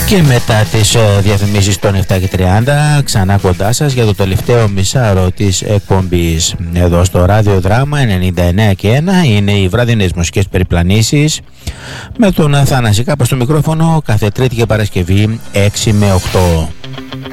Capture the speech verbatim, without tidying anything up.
Και μετά τις διαφημίσεις των επτά και τριάντα ξανά κοντά σας για το τελευταίο μισάρο της εκπομπής. Εδώ στο Ράδιο Δράμα ενενήντα εννέα και ένα είναι οι βραδινές μουσικές περιπλανήσεις με τον Θανάση Κάπα στο μικρόφωνο κάθε Τρίτη και Παρασκευή έξι με οκτώ.